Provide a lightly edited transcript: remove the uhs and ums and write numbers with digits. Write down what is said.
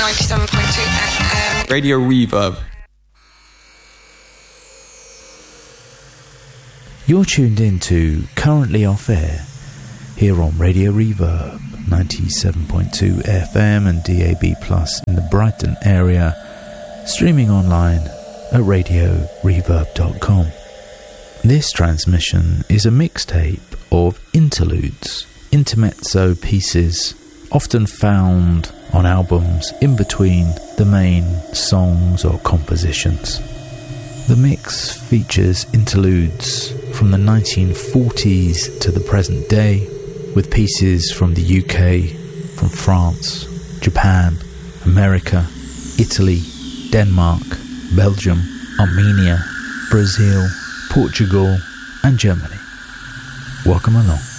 97.2 FM. Radio Reverb. You're tuned in to Currently Off Air here on Radio Reverb 97.2 FM and DAB Plus in the Brighton area, streaming online at radioreverb.com. This transmission is a mixtape of interludes, intermezzo pieces, often found on albums in between the main songs or compositions. The mix features interludes from the 1940s to the present day, with pieces from the UK, from France, Japan, America, Italy, Denmark, Belgium, Armenia, Brazil, Portugal and Germany. Welcome along.